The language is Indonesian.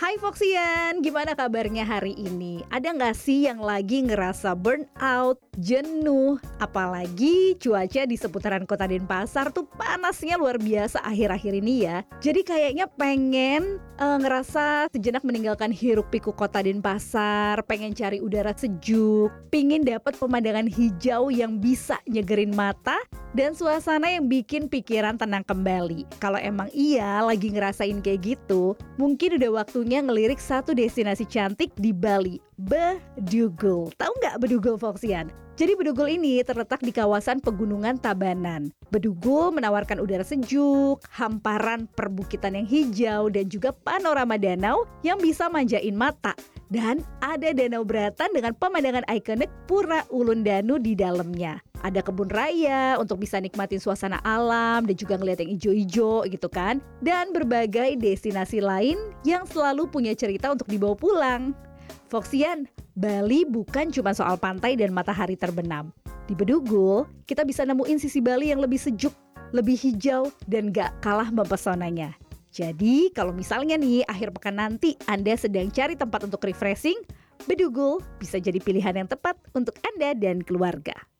Hai Foxian, gimana kabarnya hari ini? Ada nggak sih yang lagi ngerasa burnout, jenuh? Apalagi cuaca di seputaran kota Denpasar tuh panasnya luar biasa akhir-akhir ini ya. Jadi kayaknya pengen ngerasa sejenak meninggalkan hiruk pikuk kota Denpasar, pengen cari udara sejuk, pingin dapat pemandangan hijau yang bisa nyegerin mata, dan suasana yang bikin pikiran tenang kembali. Kalau emang iya lagi ngerasain kayak gitu, mungkin udah waktunya ngelirik satu destinasi cantik di Bali, Bedugul. Tahu nggak Bedugul, Foxian? Jadi Bedugul ini terletak di kawasan pegunungan Tabanan. Bedugul menawarkan udara sejuk, hamparan perbukitan yang hijau, dan juga panorama danau yang bisa manjain mata. Dan ada danau beratan dengan pemandangan ikonik Pura Ulundanu di dalamnya. Ada kebun raya untuk bisa nikmatin suasana alam dan juga ngeliat yang ijo-ijo gitu kan. Dan berbagai destinasi lain yang selalu punya cerita untuk dibawa pulang. Foxian, Bali bukan cuma soal pantai dan matahari terbenam. Di Bedugul, kita bisa nemuin sisi Bali yang lebih sejuk, lebih hijau, dan gak kalah mempesonanya. Jadi kalau misalnya nih akhir pekan nanti Anda sedang cari tempat untuk refreshing, Bedugul bisa jadi pilihan yang tepat untuk Anda dan keluarga.